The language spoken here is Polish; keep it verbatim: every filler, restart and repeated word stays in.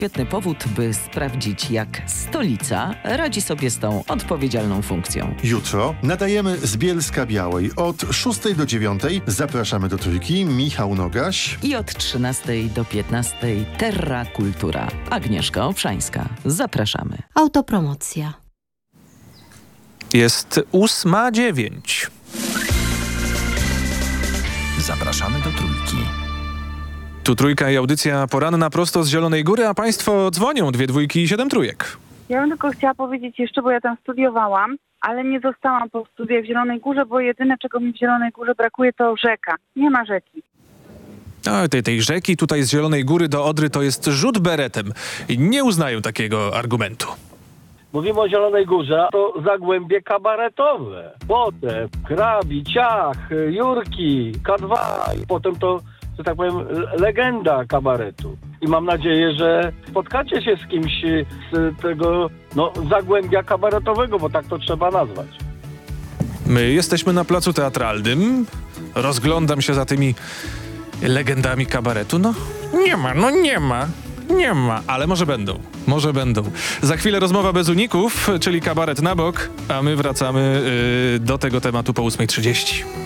Świetny powód, by sprawdzić, jak stolica radzi sobie z tą odpowiedzialną funkcją. Jutro nadajemy z Bielska-Białej. Od szóstej do dziewiątej zapraszamy do Trójki Michał Nogaś. I od trzynastej do piętnastej Terra Kultura. Agnieszka Obszańska. Zapraszamy. Autopromocja. Jest ósma dziewięć. Zapraszamy do Trójki. Tu Trójka i audycja poranna prosto z Zielonej Góry, a państwo dzwonią. Dwie dwójki i siedem trójek. Ja bym tylko chciała powiedzieć jeszcze, bo ja tam studiowałam, ale nie zostałam po studiach w Zielonej Górze, bo jedyne, czego mi w Zielonej Górze brakuje, to rzeka. Nie ma rzeki. A tej, tej rzeki tutaj z Zielonej Góry do Odry to jest rzut beretem. I nie uznają takiego argumentu. Mówimy o Zielonej Górze, to zagłębie kabaretowe. Potem Krabi, Ciach, Jurki, K dwa i potem to, że tak powiem, legenda kabaretu. I mam nadzieję, że spotkacie się z kimś z tego no, zagłębia kabaretowego, bo tak to trzeba nazwać. My jesteśmy na placu teatralnym. Rozglądam się za tymi legendami kabaretu. No nie ma, no nie ma. Nie ma, ale może będą, może będą. Za chwilę rozmowa bez uników, czyli kabaret na bok, a my wracamy yy, do tego tematu po ósmej trzydzieści.